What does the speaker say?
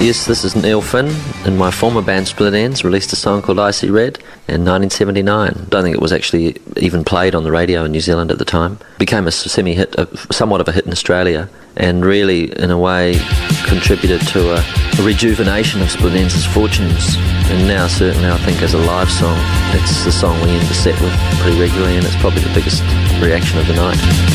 Yes, this is Neil Finn. In my former band Split Enz, released a song called Icy Red in 1979. Don't think it was actually even played on the radio in New Zealand at the time. Became a semi-hit, somewhat of a hit in Australia, and really, in a way, contributed to a rejuvenation of Split Enz's fortunes. And now, certainly, I think as a live song, it's the song we end the set with pretty regularly, and it's probably the biggest reaction of the night.